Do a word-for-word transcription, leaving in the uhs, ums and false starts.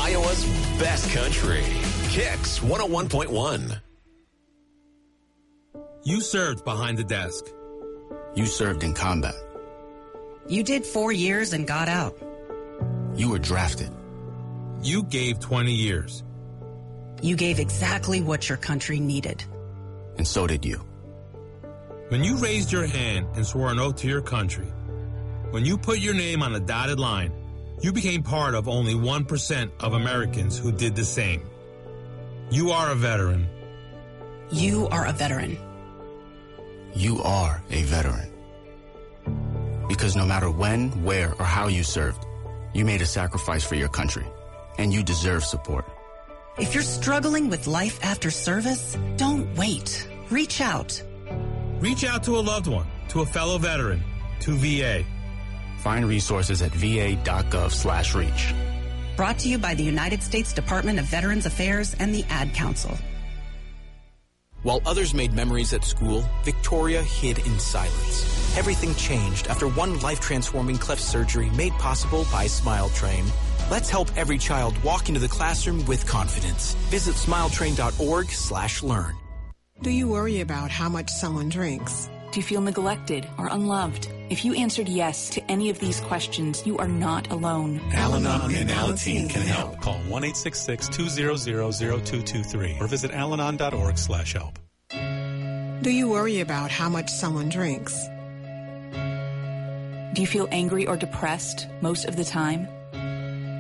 Iowa's best country. Kicks one oh one point one. You served behind the desk. You served in combat. You did four years and got out. You were drafted. You gave twenty years. You gave exactly what your country needed. And so did you. When you raised your hand and swore an oath to your country, when you put your name on a dotted line, you became part of only one percent of Americans who did the same. You are a veteran. You are a veteran. You are a veteran. Because no matter when, where, or how you served, you made a sacrifice for your country, and you deserve support. If you're struggling with life after service, don't wait. Reach out. Reach out to a loved one, to a fellow veteran, to V A. Find resources at va.gov slash reach. Brought to you by the United States Department of Veterans Affairs and the Ad Council. While others made memories at school, Victoria hid in silence. Everything changed after one life-transforming cleft surgery made possible by Smile Train. Let's help every child walk into the classroom with confidence. Visit smiletrain.org slash learn. Do you worry about how much someone drinks? Do you feel neglected or unloved? If you answered yes to any of these questions, you are not alone. Al-Anon and Alateen can help. Call one eight six six, two zero zero, zero two two three or visit alanon.org slash help. Do you worry about how much someone drinks? Do you feel angry or depressed most of the time?